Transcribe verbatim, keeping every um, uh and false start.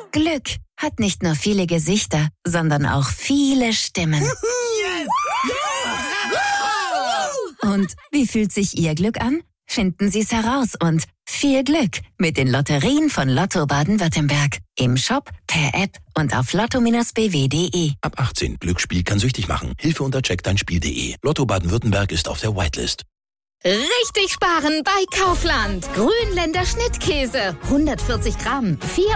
Glück hat nicht nur viele Gesichter, sondern auch viele Stimmen. Yes! Und wie fühlt sich Ihr Glück an? Finden Sie es heraus und viel Glück mit den Lotterien von Lotto Baden-Württemberg. Im Shop, per App und auf lotto Bindestrich b w punkt d e. Ab achtzehn. Glücksspiel kann süchtig machen. Hilfe unter check dein spiel punkt d e. Lotto Baden-Württemberg ist auf der Whitelist. Richtig sparen bei Kaufland. Grünländer Schnittkäse. hundertvierzig Gramm. vier